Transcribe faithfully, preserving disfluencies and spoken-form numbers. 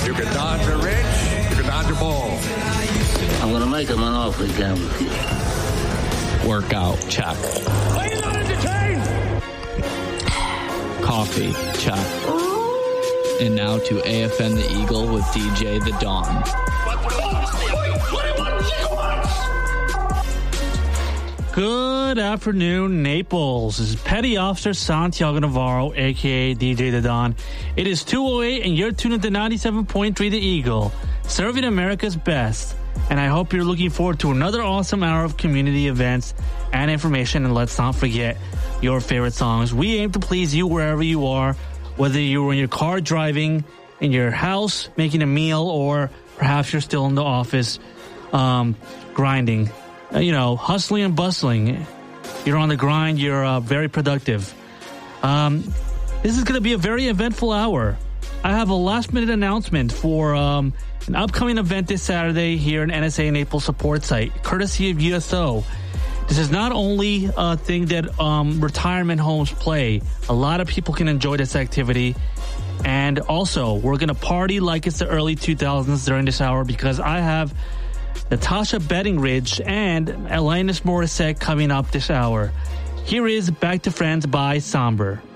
You can dodge a wrench. You can dodge a ball. I'm going to make him an offer again with you. Workout, check. Are you not entertained? Coffee, check. And now to A F N the Eagle with D J The Don. Good afternoon, Naples. This is Petty Officer Santiago Navarro, a k a. D J The Don. It is two oh eight and you're tuned into ninety-seven point three The Eagle, serving America's best. And I hope you're looking forward to another awesome hour of community events and information. And let's not forget your favorite songs. We aim to please you wherever you are, whether you're in your car driving, in your house making a meal, or perhaps you're still in the office um, grinding. Uh, you know, hustling and bustling. You're on the grind. You're uh, very productive. Um, this is going to be a very eventful hour. I have a last-minute announcement for um, an upcoming event this Saturday here in N S A Naples support site, courtesy of U S O. This is not only a thing that um, retirement homes play. A lot of people can enjoy this activity. And also, we're going to party like it's the early two thousands during this hour because I have Natasha Bedingridge and Alanis Morissette coming up this hour. Here is Back to Friends by Somber.